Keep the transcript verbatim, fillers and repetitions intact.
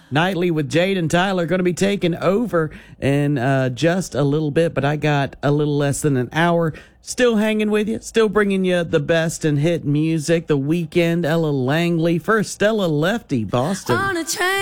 Nightly with Jade and Tyler going to be taking over in uh, just a little bit, but I got a little less than an hour. Still hanging with you, still bringing you the best in hit music. The Weekend, Ella Langley, first Stella Lefty, Boston. On a train.